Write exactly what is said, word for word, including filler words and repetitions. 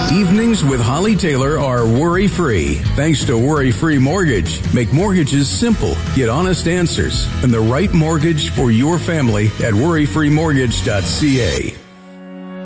Evenings with Holly Taylor are worry-free. Thanks to Worry-Free Mortgage. Make mortgages simple. Get honest answers and the right mortgage for your family at worry free mortgage dot c a.